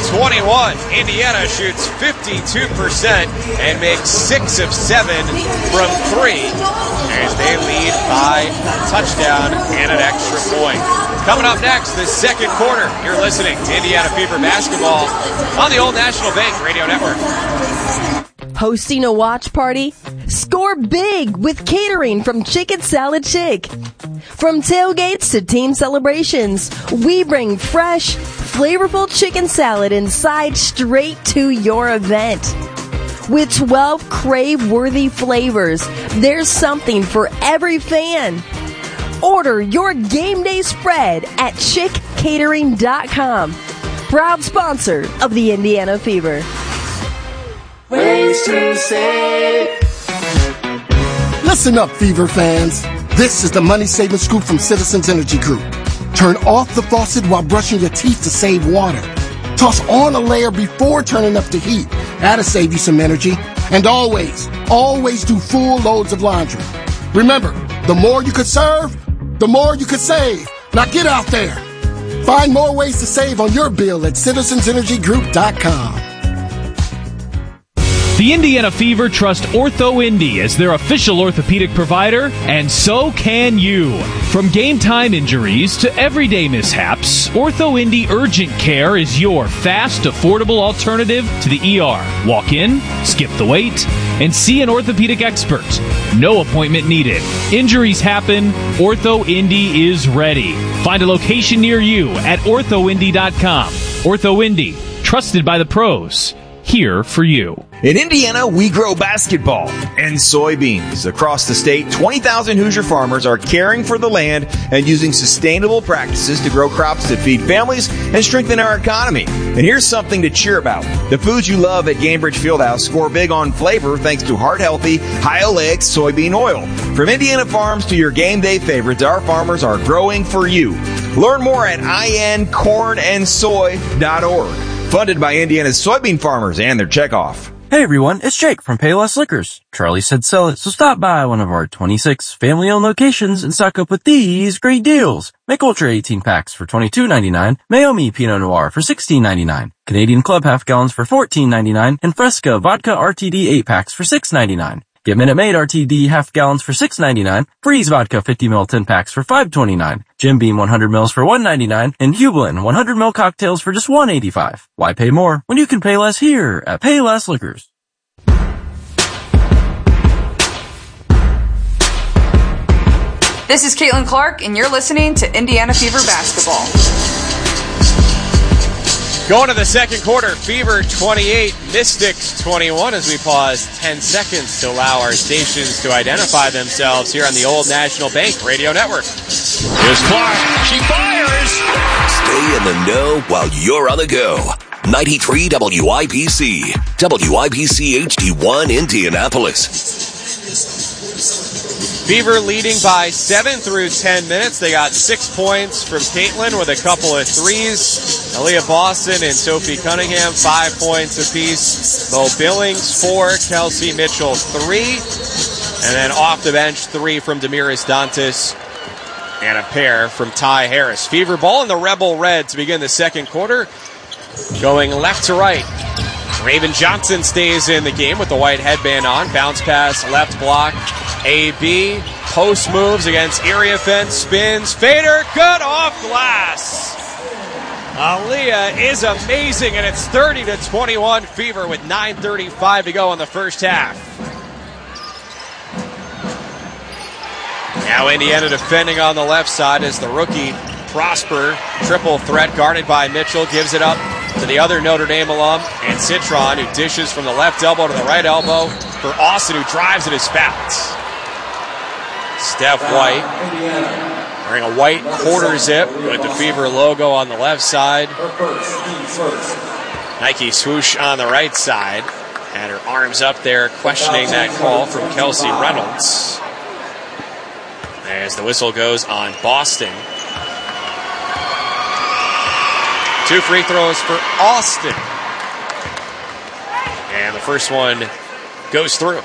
21. Indiana shoots 52% and makes 6 of 7 from 3 as they lead by a touchdown and an extra point. Coming up next, the second quarter. You're listening to Indiana Fever Basketball on the Old National Bank Radio Network. Hosting a watch party? Score big with catering from Chicken Salad Chick. From tailgates to team celebrations, we bring fresh, flavorful chicken salad inside straight to your event. With 12 crave-worthy flavors, there's something for every fan. Order your game day spread at chickcatering.com. Proud sponsor of the Indiana Fever. Ways to save. Listen up, Fever fans. This is the money saving scoop from Citizens Energy Group. Turn off the faucet while brushing your teeth to save water. Toss on a layer before turning up the heat. That'll save you some energy. And always do full loads of laundry. Remember, the more you could serve, the more you could save. Now get out there. Find more ways to save on your bill at citizensenergygroup.com. The Indiana Fever trust OrthoIndy as their official orthopedic provider, and so can you. From game-time injuries to everyday mishaps, OrthoIndy Urgent Care is your fast, affordable alternative to the ER. Walk in, skip the wait, and see an orthopedic expert. No appointment needed. Injuries happen. OrthoIndy is ready. Find a location near you at orthoindy.com. OrthoIndy, trusted by the pros. Here for you. In Indiana, we grow basketball and soybeans. Across the state, 20,000 Hoosier farmers are caring for the land and using sustainable practices to grow crops that feed families and strengthen our economy. And here's something to cheer about. The foods you love at Gainbridge Fieldhouse score big on flavor thanks to heart-healthy, high-oleic soybean oil. From Indiana farms to your game day favorites, our farmers are growing for you. Learn more at incornandsoy.org. Funded by Indiana's soybean farmers and their checkoff. Hey everyone, it's Jake from Payless Liquors. Charlie said sell it, so stop by one of our 26 family-owned locations and stock up with these great deals. Make Ultra 18 packs for $22.99, Mayomi Pinot Noir for $16.99, Canadian Club half gallons for $14.99, and Fresca Vodka RTD 8 packs for $6.99. Get Minute Maid RTD half gallons for $6.99, Freeze Vodka 50ml 10 packs for $5.29, Jim Beam 100 mils for $1.99, and Hublin 100 ml cocktails for just $1.85. Why pay more when you can pay less here at Payless Liquors? This is Caitlin Clark, and you're listening to Indiana Fever Basketball. Going to the second quarter, Fever 28, Mystics 21 as we pause 10 seconds to allow our stations to identify themselves here on the Old National Bank Radio Network. Here's Clark. She fires. Stay in the know while you're on the go. 93 WIPC. WIPC HD1 Indianapolis. Fever leading by 7 through 10 minutes. They got 6 points from Caitlin with a couple of threes. Aaliyah Boston and Sophie Cunningham, 5 points apiece. Bo Billings, 4. Kelsey Mitchell, 3. And then off the bench, 3 from Damiris Dantas and a pair from Ty Harris. Fever ball in the Rebel Red to begin the second quarter. Going left to right. Raven Johnson stays in the game with the white headband on. Bounce pass, left block. AB, post moves against area fence, spins, fader, good off glass. Aaliyah is amazing, and it's 30-21 Fever with 9:35 to go in the first half. Now Indiana defending on the left side as the rookie Prosper, triple threat guarded by Mitchell, gives it up to the other Notre Dame alum, and Citron, who dishes from the left elbow to the right elbow for Austin, who drives it as fouled. Steph White wearing a white quarter zip with the Fever logo on the left side. Nike swoosh on the right side. Had her arms up there questioning that call from Kelsey Reynolds. As the whistle goes on Boston. 2 free throws for Austin. And the first one goes through.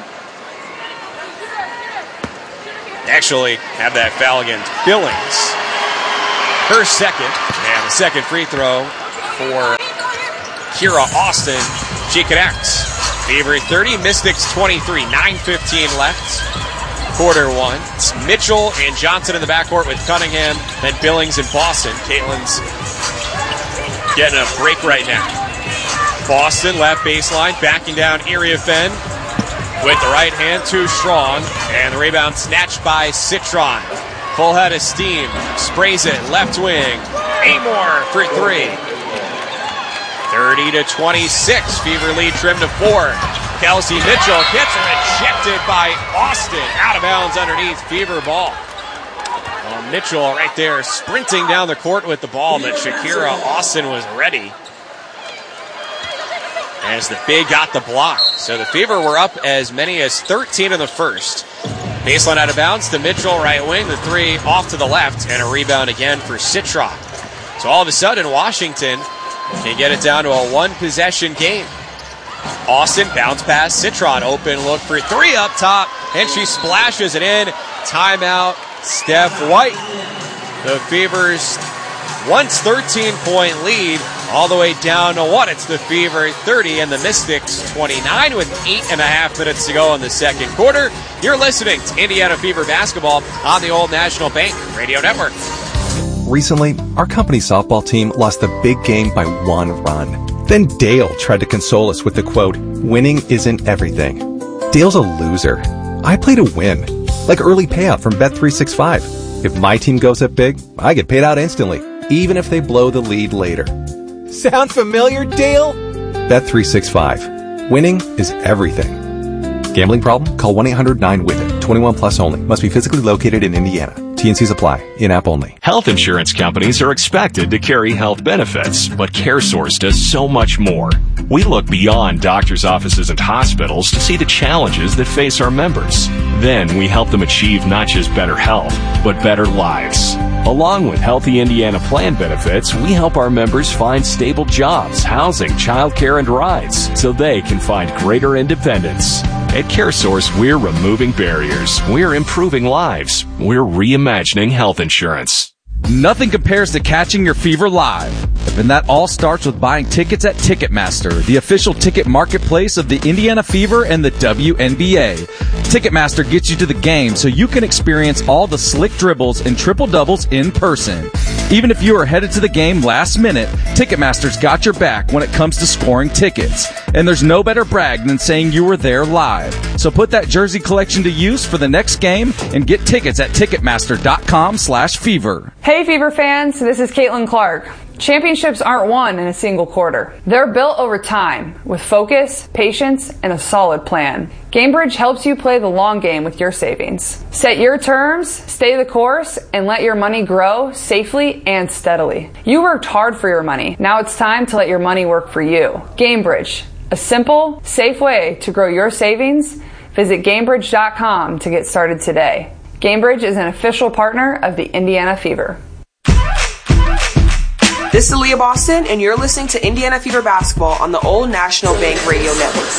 Actually have that foul against Billings. Her second, and the second free throw for Shakira Austin. She connects. Fever 30, Mystics 23, 9:15 left. Quarter one. It's Mitchell and Johnson in the backcourt with Cunningham, then Billings and Boston. Caitlin's getting a break right now. Boston, left baseline, backing down Iriafen with the right hand, too strong. And the rebound snatched by Citron. Full head of steam, sprays it, left wing. Amor for three. 30-26, Fever lead trimmed to 4. Kelsey Mitchell gets rejected by Austin. Out of bounds underneath, Fever ball. Well, Mitchell right there sprinting down the court with the ball, but Shakira Austin was ready. As the big got the block. So the Fever were up as many as 13 in the first. Baseline out of bounds to Mitchell, right wing. The three off to the left, and a rebound again for Citron. So all of a sudden, Washington can get it down to a one-possession game. Austin bounce pass, Citron open look for three up top, and she splashes it in. Timeout, Steph White. The Fever's once 13-point lead all the way down to what? It's the Fever 30 and the Mystics 29 with 8.5 minutes to go in the second quarter. You're listening to Indiana Fever basketball on the Old National Bank Radio Network. Recently, our company softball team lost the big game by 1 run. Then Dale tried to console us with the quote, "Winning isn't everything." Dale's a loser. I play to win, like early payout from Bet365. If my team goes up big, I get paid out instantly, even if they blow the lead later. Sound familiar, Dale? Bet365. Winning is everything. Gambling problem? Call 1-800-9-WITH-IT. 21 plus only. Must be physically located in Indiana. T&Cs apply. In-app only. Health insurance companies are expected to carry health benefits, but CareSource does so much more. We look beyond doctors' offices and hospitals to see the challenges that face our members. Then we help them achieve not just better health, but better lives. Along with Healthy Indiana Plan benefits, we help our members find stable jobs, housing, childcare, and rides so they can find greater independence. At CareSource, we're removing barriers. We're improving lives. We're reimagining health insurance. Nothing compares to catching your Fever live. And that all starts with buying tickets at Ticketmaster, the official ticket marketplace of the Indiana Fever and the WNBA. Ticketmaster gets you to the game so you can experience all the slick dribbles and triple doubles in person. Even if you are headed to the game last minute, Ticketmaster's got your back when it comes to scoring tickets. And there's no better brag than saying you were there live. So put that jersey collection to use for the next game and get tickets at Ticketmaster.com/Fever. Hey Fever fans, this is Caitlin Clark. Championships aren't won in a single quarter. They're built over time with focus, patience, and a solid plan. GameBridge helps you play the long game with your savings. Set your terms, stay the course, and let your money grow safely and steadily. You worked hard for your money. Now it's time to let your money work for you. GameBridge, a simple, safe way to grow your savings. Visit GameBridge.com to get started today. GameBridge is an official partner of the Indiana Fever. This is Aaliyah Boston, and you're listening to Indiana Fever Basketball on the Old National Bank Radio Network.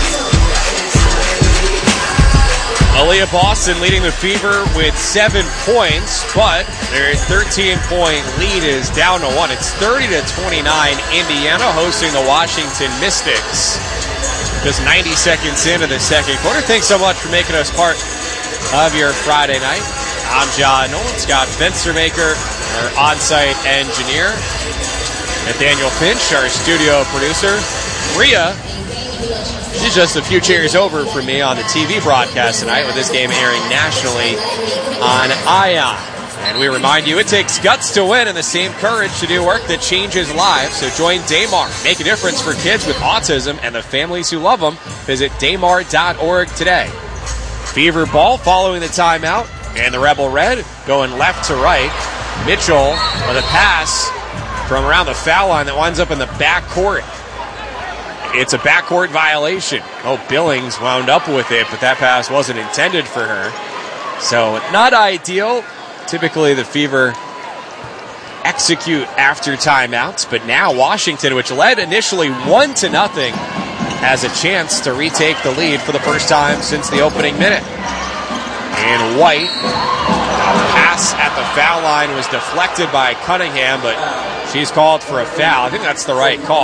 Aaliyah Boston leading the Fever with 7 points, but their 13-point lead is down to 1. It's 30-29. Indiana hosting the Washington Mystics. Just 90 seconds into the second quarter. Thanks so much for making us part of your Friday night. I'm John Nolan. Scott Fenstermaker, our on-site engineer. Nathaniel Finch, our studio producer. Rhea, she's just a few chairs over from me on the TV broadcast tonight with this game airing nationally on ION. And we remind you, it takes guts to win and the same courage to do work that changes lives. So join Daymar. Make a difference for kids with autism and the families who love them. Visit daymar.org today. Fever ball following the timeout. And the Rebel Red going left to right. Mitchell with a pass from around the foul line that winds up in the backcourt. It's a backcourt violation. Oh, Billings wound up with it, but that pass wasn't intended for her. So not ideal. Typically the Fever execute after timeouts, but now Washington, which led initially 1-0, has a chance to retake the lead for the first time since the opening minute. And White, a pass at the foul line was deflected by Cunningham, but she's called for a foul. I think that's the right call.